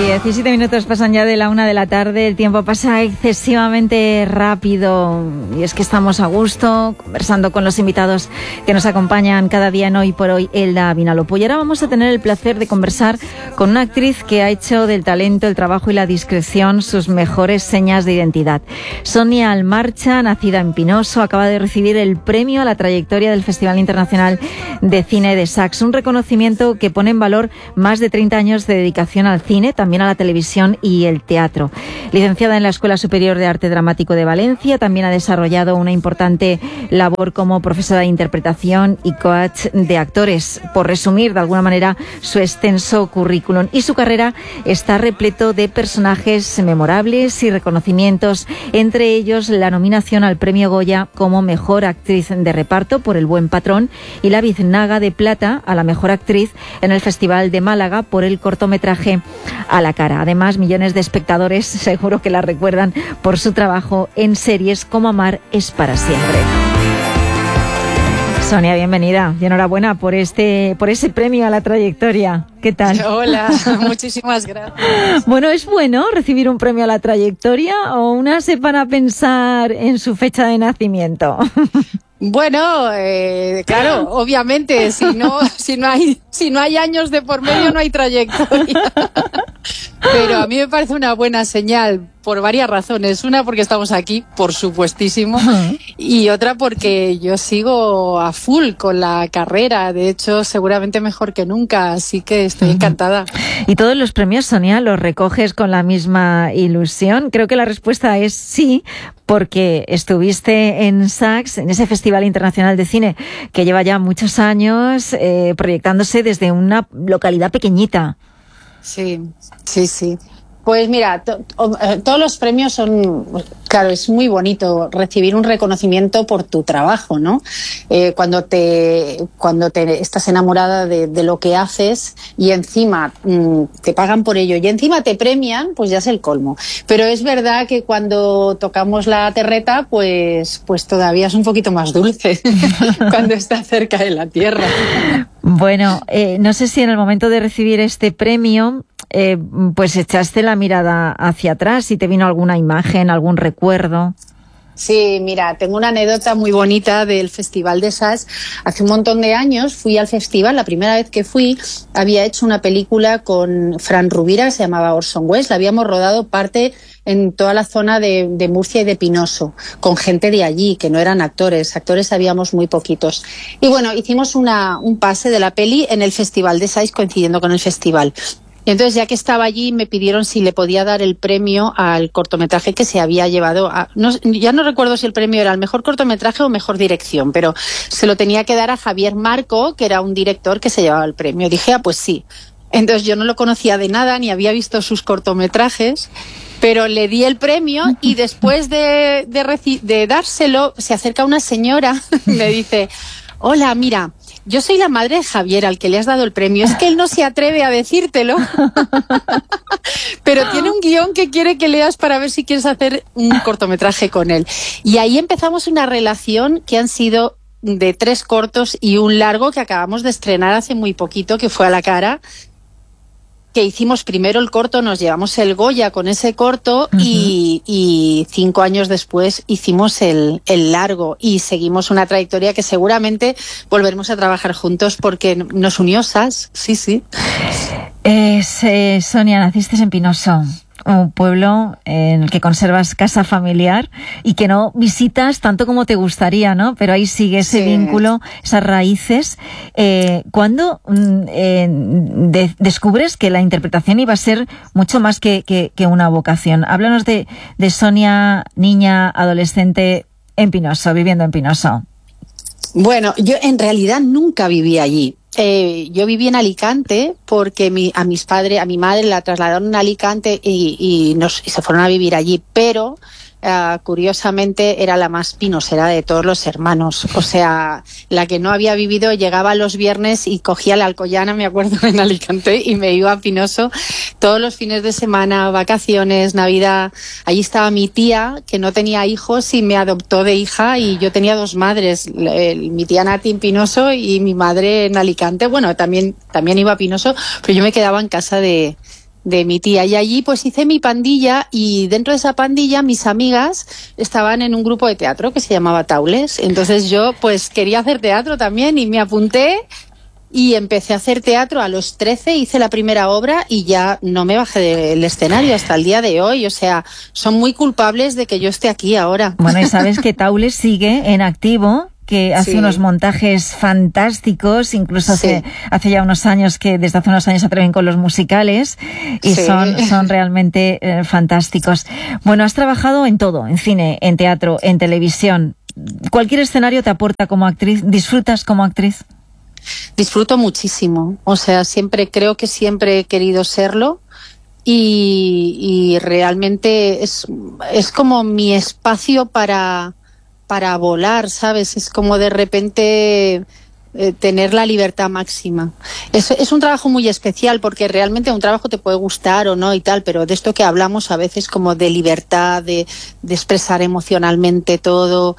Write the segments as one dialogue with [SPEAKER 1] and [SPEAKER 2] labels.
[SPEAKER 1] 17 minutos pasan ya de la 1 de la tarde, el tiempo pasa excesivamente rápido y es que estamos a gusto conversando con los invitados que nos acompañan cada día en Hoy por Hoy, Elda Vinalopó. Y ahora vamos a tener el placer de conversar con una actriz que ha hecho del talento, el trabajo y la discreción sus mejores señas de identidad. Sonia Almarcha, nacida en Pinoso, acaba de recibir el premio a la trayectoria del Festival Internacional de Cine de Saks, un reconocimiento que pone en valor más de 30 años de dedicación al cine, también a la televisión y el teatro. Licenciada en la Escuela Superior de Arte Dramático de Valencia, también ha desarrollado una importante labor como profesora de interpretación y coach de actores, por resumir de alguna manera su extenso currículum. Y su carrera está repleto de personajes memorables y reconocimientos, entre ellos la nominación al Premio Goya como Mejor Actriz de Reparto por El Buen Patrón y la Biznaga de Plata a la Mejor Actriz en el Festival de Málaga por el cortometraje A la cara. Además, millones de espectadores seguro que la recuerdan por su trabajo en series como Amar es para siempre. Sonia, bienvenida y enhorabuena por ese premio a la trayectoria. ¿Qué tal?
[SPEAKER 2] Hola, muchísimas gracias.
[SPEAKER 1] Bueno, ¿es bueno recibir un premio a la trayectoria o unas se van a pensar en su fecha de nacimiento?
[SPEAKER 2] Bueno, claro, obviamente, si no hay años de por medio, no hay trayectoria. Pero a mí me parece una buena señal por varias razones. Una, porque estamos aquí, por supuestísimo, y otra porque yo sigo a full con la carrera. De hecho, seguramente mejor que nunca, así que estoy encantada.
[SPEAKER 1] ¿Y todos los premios, Sonia, los recoges con la misma ilusión? Creo que la respuesta es sí, porque estuviste en Saks, en ese Festival Internacional de Cine que lleva ya muchos años proyectándose desde una localidad pequeñita.
[SPEAKER 2] Sí. Pues mira, todos los premios son, claro, es muy bonito recibir un reconocimiento por tu trabajo, ¿no? Cuando te estás enamorada de lo que haces y encima te pagan por ello y encima te premian, pues ya es el colmo. Pero es verdad que cuando tocamos la terreta, pues todavía es un poquito más dulce cuando está cerca de la tierra.
[SPEAKER 1] Bueno, no sé si en el momento de recibir este premio pues echaste la mirada hacia atrás y te vino alguna imagen, algún recuerdo.
[SPEAKER 2] Sí, mira, tengo una anécdota muy bonita del Festival de Saks. Hace un montón de años fui al festival, la primera vez que fui había hecho una película con Fran Rubira que se llamaba Orson Welles, la habíamos rodado parte en toda la zona de Murcia y de Pinoso, con gente de allí, que no eran actores habíamos muy poquitos. Y bueno, hicimos un pase de la peli en el Festival de Saks coincidiendo con el festival. Y entonces, ya que estaba allí, me pidieron si le podía dar el premio al cortometraje que se había llevado ya no recuerdo si el premio era el mejor cortometraje o mejor dirección, pero se lo tenía que dar a Javier Marco, que era un director que se llevaba el premio. Dije, pues sí. Entonces yo no lo conocía de nada, ni había visto sus cortometrajes, pero le di el premio y después de dárselo, se acerca una señora y me dice, hola, mira, yo soy la madre de Javier, al que le has dado el premio. Es que él no se atreve a decírtelo, pero tiene un guión que quiere que leas para ver si quieres hacer un cortometraje con él. Y ahí empezamos una relación que han sido de 3 cortos y un largo que acabamos de estrenar hace muy poquito, que fue A la cara, que hicimos primero el corto, nos llevamos el Goya con ese corto y 5 años después hicimos el largo y seguimos una trayectoria que seguramente volveremos a trabajar juntos porque nos unió Saks, sí.
[SPEAKER 1] Sonia, naciste en Pinoso, un pueblo en el que conservas casa familiar y que no visitas tanto como te gustaría, ¿no? Pero ahí sigue ese vínculo, esas raíces. ¿Cuándo descubres que la interpretación iba a ser mucho más que una vocación? Háblanos de Sonia, niña, adolescente en Pinoso, viviendo en Pinoso.
[SPEAKER 2] Bueno, yo en realidad nunca viví allí. Yo viví en Alicante porque a mi madre la trasladaron a Alicante y se fueron a vivir allí, pero curiosamente era la más pinosera de todos los hermanos. O sea, la que no había vivido llegaba los viernes y cogía la Alcoyana, me acuerdo, en Alicante, y me iba a Pinoso todos los fines de semana, vacaciones, Navidad. Allí estaba mi tía, que no tenía hijos y me adoptó de hija, y yo tenía 2 madres, mi tía Nati en Pinoso y mi madre en Alicante. Bueno, también iba a Pinoso, pero yo me quedaba en casa de de mi tía. Y allí pues hice mi pandilla, y dentro de esa pandilla mis amigas estaban en un grupo de teatro que se llamaba Taules. Entonces yo pues quería hacer teatro también y me apunté y empecé a hacer teatro a los 13, hice la primera obra y ya no me bajé del escenario hasta el día de hoy. O sea, son muy culpables de que yo esté aquí ahora.
[SPEAKER 1] Bueno, y sabes que Taules sigue en activo, que hace unos montajes fantásticos, incluso hace ya unos años desde hace unos años se atreven con los musicales y son realmente fantásticos. Bueno, has trabajado en todo, en cine, en teatro, en televisión. ¿Cualquier escenario te aporta como actriz? ¿Disfrutas como actriz?
[SPEAKER 2] Disfruto muchísimo, o sea, creo que siempre he querido serlo, y realmente es como mi espacio para volar, ¿sabes? Es como de repente tener la libertad máxima. Es un trabajo muy especial, porque realmente un trabajo te puede gustar o no y tal, pero de esto que hablamos a veces como de libertad, de expresar emocionalmente todo,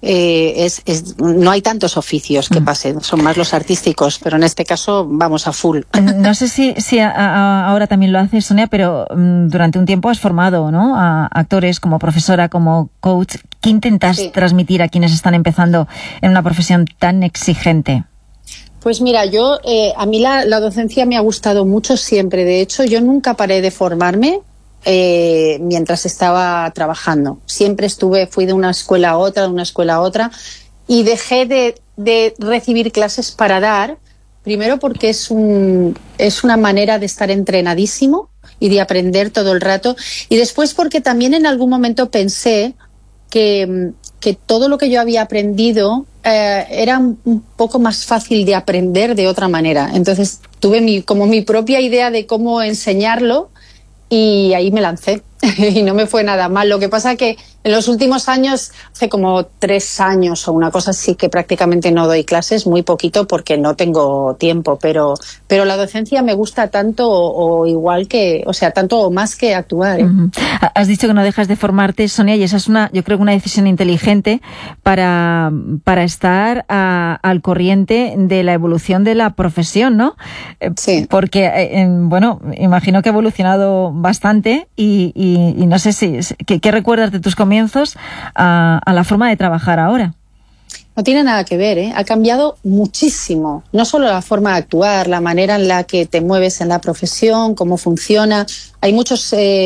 [SPEAKER 2] no hay tantos oficios que pasen, son más los artísticos, pero en este caso vamos a full.
[SPEAKER 1] No sé si ahora también lo haces, Sonia, pero durante un tiempo has formado, ¿no?, a actores como profesora, como coach. ¿Qué intentas transmitir a quienes están empezando en una profesión tan exigente?
[SPEAKER 2] Pues mira, a mí la docencia me ha gustado mucho siempre. De hecho, yo nunca paré de formarme mientras estaba trabajando. Siempre fui de una escuela a otra, y dejé de recibir clases para dar, primero porque es una manera de estar entrenadísimo y de aprender todo el rato, y después porque también en algún momento pensé que todo lo que yo había aprendido era un poco más fácil de aprender de otra manera. Entonces tuve como mi propia idea de cómo enseñarlo, y ahí me lancé y no me fue nada mal. Lo que pasa que en los últimos años, hace como 3 años o una cosa así, que prácticamente no doy clases, muy poquito porque no tengo tiempo, pero la docencia me gusta tanto o igual que, o sea, tanto o más que actuar.
[SPEAKER 1] Has dicho que no dejas de formarte, Sonia, y esa es yo creo que una decisión inteligente para estar al corriente de la evolución de la profesión, ¿no?
[SPEAKER 2] Sí.
[SPEAKER 1] Porque, bueno, imagino que ha evolucionado bastante y no sé ¿qué recuerdas de tus comienzos a la forma de trabajar ahora?
[SPEAKER 2] No tiene nada que ver, ¿eh? Ha cambiado muchísimo. No solo la forma de actuar, la manera en la que te mueves en la profesión, cómo funciona. Hay muchos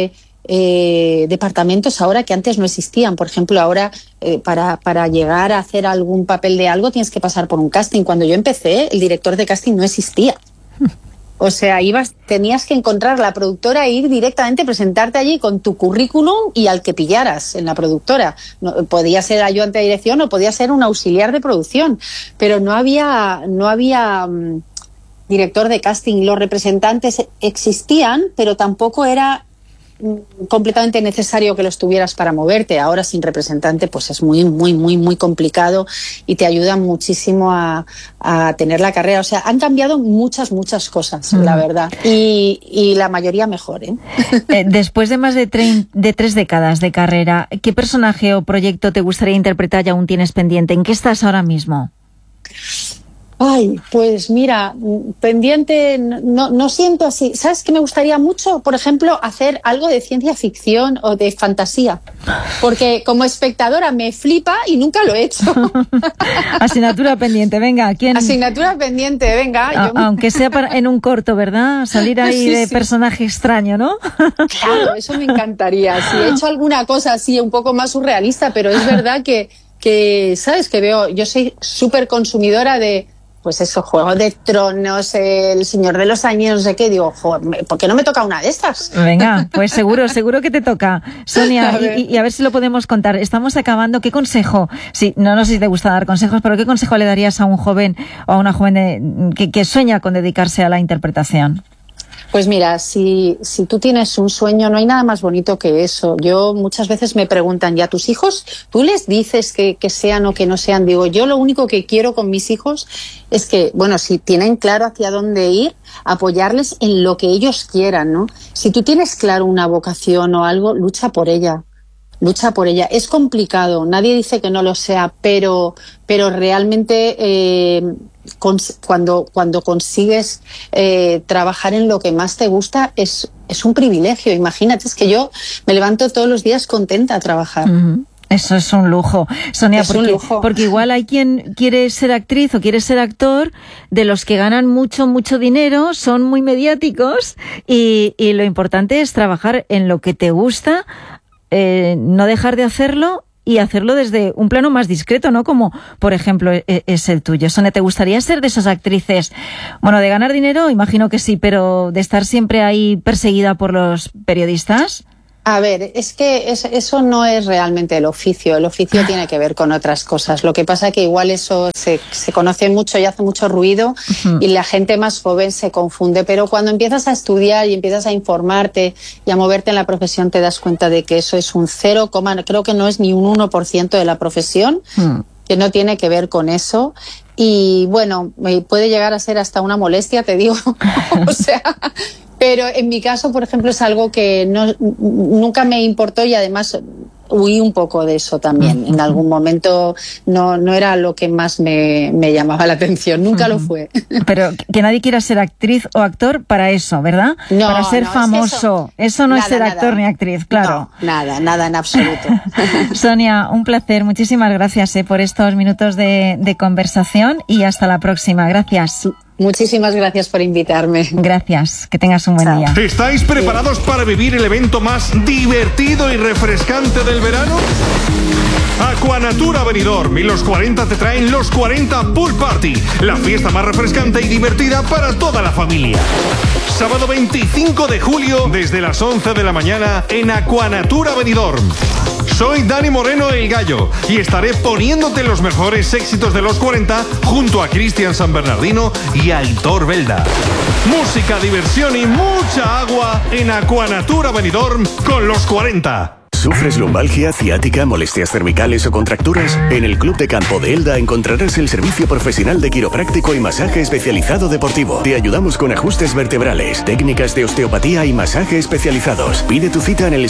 [SPEAKER 2] departamentos ahora que antes no existían. Por ejemplo, ahora para llegar a hacer algún papel de algo tienes que pasar por un casting. Cuando yo empecé, el director de casting no existía. O sea, tenías que encontrar la productora e ir directamente, presentarte allí con tu currículum y al que pillaras en la productora. Podía ser ayudante de dirección o podía ser un auxiliar de producción, pero no había director de casting. Los representantes existían, pero tampoco era completamente necesario que los tuvieras para moverte. Ahora sin representante pues es muy, muy, muy, muy complicado, y te ayuda muchísimo a tener la carrera. O sea, han cambiado muchas cosas, la verdad, y la mayoría mejor, ¿eh?
[SPEAKER 1] Después de más de 3 décadas de carrera, ¿qué personaje o proyecto te gustaría interpretar y aún tienes pendiente? ¿En qué estás ahora mismo?
[SPEAKER 2] Ay, pues mira, pendiente, no siento así. ¿Sabes qué me gustaría mucho? Por ejemplo, hacer algo de ciencia ficción o de fantasía. Porque como espectadora me flipa y nunca lo he hecho.
[SPEAKER 1] Asignatura pendiente, venga. ¿Quién?
[SPEAKER 2] Asignatura pendiente, venga.
[SPEAKER 1] Aunque sea en un corto, ¿verdad? Salir ahí de personaje extraño, ¿no?
[SPEAKER 2] Claro, eso me encantaría. Si he hecho alguna cosa así un poco más surrealista, pero es verdad que ¿sabes? Que yo soy súper consumidora de, pues eso, Juego de Tronos, El Señor de los Anillos, no sé qué. Digo, joder, ¿por qué no me toca una de estas?
[SPEAKER 1] Venga, pues seguro que te toca, Sonia, y a ver si lo podemos contar. Estamos acabando. ¿Qué consejo? Sí, no sé si te gusta dar consejos, pero ¿qué consejo le darías a un joven o a una joven que sueña con dedicarse a la interpretación?
[SPEAKER 2] Pues mira, si tú tienes un sueño, no hay nada más bonito que eso. Yo muchas veces me preguntan, ¿y a tus hijos tú les dices que sean o que no sean? Digo, yo lo único que quiero con mis hijos es que, bueno, si tienen claro hacia dónde ir, apoyarles en lo que ellos quieran, ¿no? Si tú tienes claro una vocación o algo, lucha por ella. Lucha por ella. Es complicado, nadie dice que no lo sea, pero realmente cuando consigues trabajar en lo que más te gusta es un privilegio. Imagínate, es que yo me levanto todos los días contenta a trabajar.
[SPEAKER 1] Uh-huh. Eso es un lujo, Sonia, porque igual hay quien quiere ser actriz o quiere ser actor, de los que ganan mucho dinero, son muy mediáticos y lo importante es trabajar en lo que te gusta, no dejar de hacerlo y hacerlo desde un plano más discreto, ¿no? Como, por ejemplo, es el tuyo. Sonia, ¿te gustaría ser de esas actrices? Bueno, de ganar dinero, imagino que sí, pero de estar siempre ahí perseguida por los periodistas.
[SPEAKER 2] A ver, es que eso no es realmente el oficio tiene que ver con otras cosas. Lo que pasa es que igual eso se conoce mucho y hace mucho ruido y la gente más joven se confunde, pero cuando empiezas a estudiar y empiezas a informarte y a moverte en la profesión te das cuenta de que eso es un 0, creo que no es ni un 1% de la profesión, que no tiene que ver con eso. Y bueno, puede llegar a ser hasta una molestia, te digo, o sea... Pero en mi caso, por ejemplo, es algo que nunca me importó y además huí un poco de eso también. En algún momento no era lo que más me llamaba la atención, nunca lo fue. Pero
[SPEAKER 1] que nadie quiera ser actriz o actor para eso, ¿verdad?
[SPEAKER 2] No,
[SPEAKER 1] para ser famoso. Eso no es ser actor ni actriz, claro.
[SPEAKER 2] No, nada en absoluto.
[SPEAKER 1] Sonia, un placer. Muchísimas gracias por estos minutos de conversación y hasta la próxima. Gracias.
[SPEAKER 2] Muchísimas gracias por invitarme.
[SPEAKER 1] Gracias, que tengas un buen día.
[SPEAKER 3] ¿Estáis preparados para vivir el evento más divertido y refrescante del verano? Aquanatura Benidorm y los 40 te traen los 40 Pool Party, la fiesta más refrescante y divertida para toda la familia. Sábado 25 de julio, desde las 11 de la mañana, en Aquanatura Benidorm. Soy Dani Moreno, el Gallo, y estaré poniéndote los mejores éxitos de los 40 junto a Cristian San Bernardino y Aitor Belda. Música, diversión y mucha agua en Aquanatura Benidorm con los 40.
[SPEAKER 4] ¿Sufres lumbalgia, ciática, molestias cervicales o contracturas? En el Club de Campo de Elda encontrarás el servicio profesional de quiropráctico y masaje especializado deportivo. Te ayudamos con ajustes vertebrales, técnicas de osteopatía y masaje especializados. Pide tu cita en el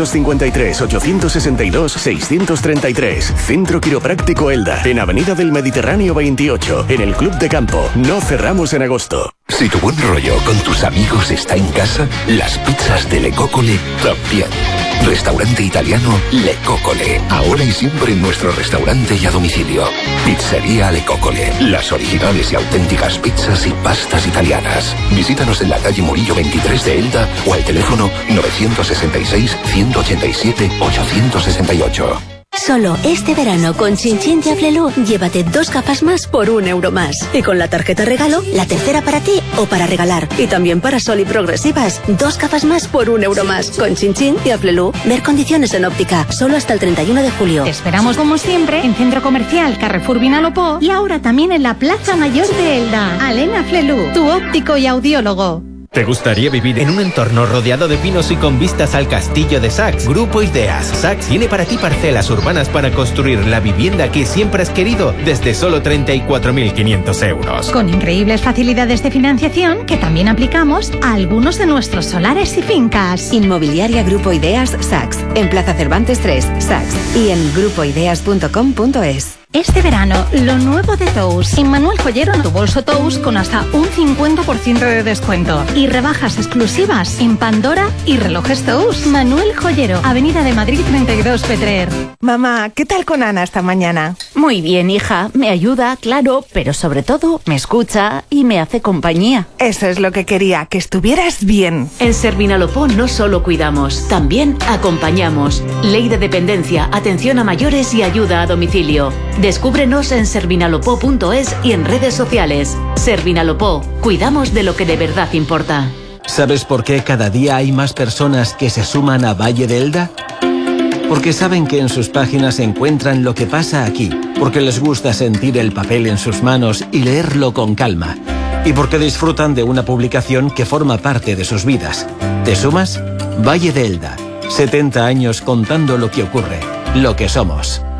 [SPEAKER 4] 653-862-633. Centro Quiropráctico Elda, en Avenida del Mediterráneo 28, en el Club de Campo. No cerramos en agosto.
[SPEAKER 5] Si tu buen rollo con tus amigos está en casa, las pizzas de Le Coccole también. Restaurante italiano Le Coccole. Ahora y siempre en nuestro restaurante y a domicilio. Pizzería Le Coccole. Las originales y auténticas pizzas y pastas italianas. Visítanos en la calle Murillo 23 de Elda o al teléfono 966-186-868.
[SPEAKER 6] Solo este verano con Chin Chin de Aflelu, llévate 2 gafas más por €1 más. Y con la tarjeta regalo, la tercera para ti o para regalar. Y también para Sol y Progresivas, 2 gafas más por €1 más. Con Chin Chin de Aflelu. Ver condiciones en óptica, solo hasta el 31 de julio.
[SPEAKER 7] Te esperamos como siempre en Centro Comercial Carrefour Vinalopó y ahora también en la Plaza Mayor de Elda. Alena Aflelu, tu óptico y audiólogo.
[SPEAKER 8] ¿Te gustaría vivir en un entorno rodeado de pinos y con vistas al castillo de Saks? Grupo Ideas. Saks tiene para ti parcelas urbanas para construir la vivienda que siempre has querido desde solo 34.500 euros.
[SPEAKER 7] Con increíbles facilidades de financiación que también aplicamos a algunos de nuestros solares y fincas.
[SPEAKER 6] Inmobiliaria Grupo Ideas Saks, en Plaza Cervantes 3, Saks, y en grupoideas.com.es.
[SPEAKER 7] Este verano, lo nuevo de Tous. En Manuel Joyero en tu bolso Tous con hasta un 50% de descuento. Y rebajas exclusivas en Pandora y relojes Tous. Manuel Joyero, Avenida de Madrid 32 Petrer.
[SPEAKER 9] Mamá, ¿qué tal con Ana esta mañana?
[SPEAKER 10] Muy bien, hija. Me ayuda, claro, pero sobre todo me escucha y me hace compañía.
[SPEAKER 9] Eso es lo que quería, que estuvieras bien.
[SPEAKER 10] En Servinalopó no solo cuidamos, también acompañamos. Ley de dependencia, atención a mayores y ayuda a domicilio. Descúbrenos en servinalopó.es y en redes sociales. Servinalopó, cuidamos de lo que de verdad importa.
[SPEAKER 11] ¿Sabes por qué cada día hay más personas que se suman a Valle de Elda? Porque saben que en sus páginas encuentran lo que pasa aquí, porque les gusta sentir el papel en sus manos y leerlo con calma, y porque disfrutan de una publicación que forma parte de sus vidas. ¿Te sumas? Valle de Elda. 70 años contando lo que ocurre, lo que somos.